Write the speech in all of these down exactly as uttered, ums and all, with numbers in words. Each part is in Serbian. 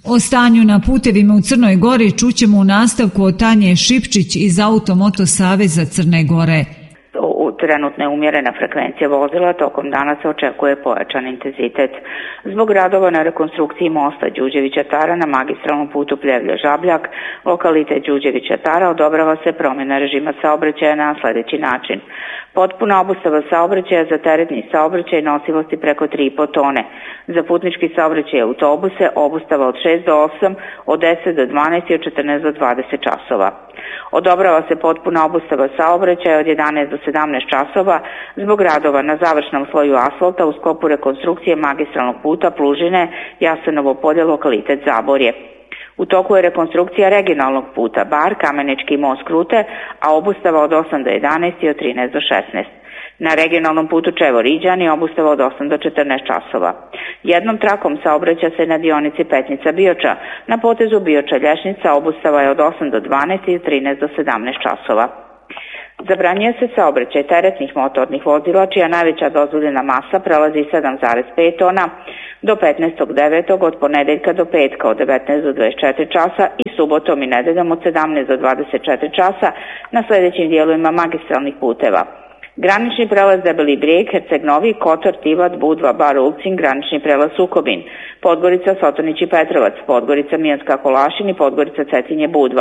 O stanju na putevima u Crnoj Gori čućemo u nastavku od Tanje Šipčić iz Automoto Saveza Crne Gore. Trenutno je umjerena frekvencija vozila, tokom dana se očekuje pojačan intenzitet. Zbog radova na rekonstrukciji mosta Đuđevića-Tara na magistralnom putu Pljevlja-Žabljak, lokalitet Đuđevića-Tara, odobrava se promjena režima saobraćaja na sljedeći način. Potpuna obustava saobraćaja za teretni saobraćaj nosivosti preko tri i po tone. Za putnički saobraćaj autobuse obustava od šest do osam, od deset do dvanaest i od četrnaest do dvadeset časova. Odobrava se potpuna obustava saobraćaja od jedanaest do sedamnaest časova zbog radova na završnom sloju asfalta u sklopu rekonstrukcije magistralnog puta Plužine, Jasenovo polje, lokalitet Zaborje. U toku je rekonstrukcija regionalnog puta Bar, Kamenički most Krute, a obustava od osam do jedanaest i od trinaest do šesnaest. Na regionalnom putu Čevor-Iđani obustava od osam do četrnaest časova. Jednom trakom saobraća se na dionici Petnica-Bioča. Na potezu Bioča-Lješnica obustava je od osam do dvanaest i od trinaest do sedamnaest časova. Zabranjuje se saobraćaj teretnih motornih vozila čija najveća dozvoljena masa prelazi sedam zarez pet tona do petnaestog devetog od ponedeljka do petka od devetnaest do dvadeset četiri časa i subotom i nedeljom od sedamnaest do dvadeset četiri časa na sljedećim dijelovima magistralnih puteva. Granični prelaz Debeli Brijeg, Herceg-Novi, Kotor, Tivat, Budva, Bar, Ulcin, granični prelaz Sukobin, Podgorica, Sotonić i Petrovac, Podgorica, Mijanska, Kolašin i Podgorica, Cetinje, Budva.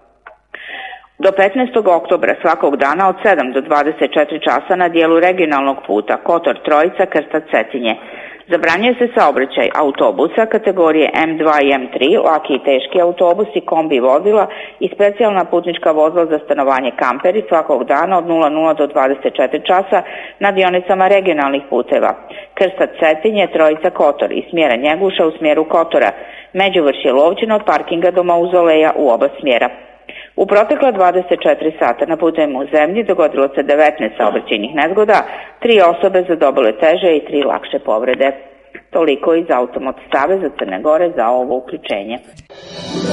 Do petnaestog oktobra svakog dana od sedam do dvadeset četiri časa na dijelu regionalnog puta Kotor, Trojica, Krstac, Cetinje. Zabranjuje se saobraćaj autobusa kategorije em dva i em tri, laki i teški autobusi, kombi vozila i specijalna putnička vozila za stanovanje kamperi svakog dana od nula nula do dvadeset četiri časa na dionicama regionalnih puteva. Krstac, Cetinje, Trojica, Kotor i smjera Njeguša u smjeru Kotora, Međuvršje, Lovćino od parkinga do Mauzoleja u oba smjera. U protekla dvadeset četiri sata na putevima u zemlji dogodilo se devetnaest saobraćajnih nezgoda, tri osobe zadobile teže i tri lakše povrede. Toliko iz Automoto Saveza Crne Gore za ovo uključenje.